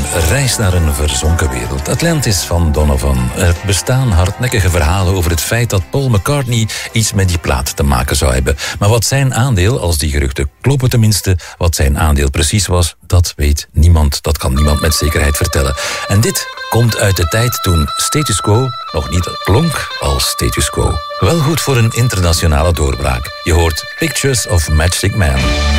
reis naar een verzonken wereld. Atlantis van Donovan. Er bestaan hardnekkige verhalen over het feit dat Paul McCartney iets met die plaat te maken zou hebben. Maar wat zijn aandeel, als die geruchten kloppen tenminste, wat zijn aandeel precies was, dat weet niemand. Dat kan niemand met zekerheid vertellen. En dit komt uit de tijd toen Status Quo nog niet klonk als Status Quo. Wel goed voor een internationale doorbraak. Je hoort Pictures of Matchstick Man.